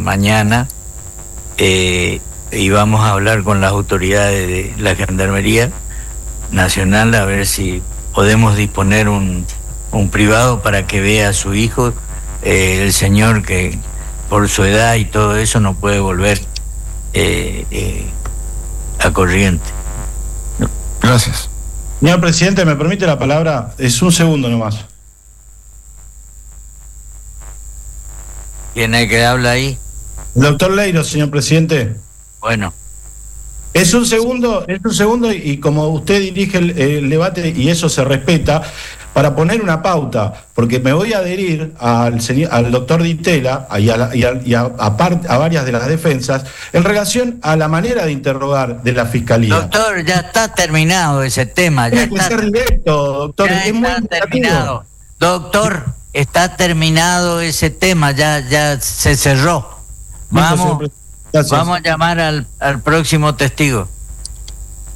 mañana, y vamos a hablar con las autoridades de la Gendarmería Nacional a ver si podemos disponer un privado para que vea a su hijo, el señor que por su edad y todo eso no puede volver a Corrientes. Gracias. Señor presidente, ¿me permite la palabra? Es un segundo nomás. ¿Quién es que habla ahí? El doctor Leiro, señor presidente. Bueno. Es un segundo y como usted dirige el debate y eso se respeta, para poner una pauta, porque me voy a adherir al doctor Ditela y a varias de las defensas en relación a la manera de interrogar de la Fiscalía. Doctor, ya está terminado ese tema. Tiene que ser directo, doctor. Ya está terminado. Doctor, está terminado ese tema, ya se cerró. Vamos a llamar al próximo testigo.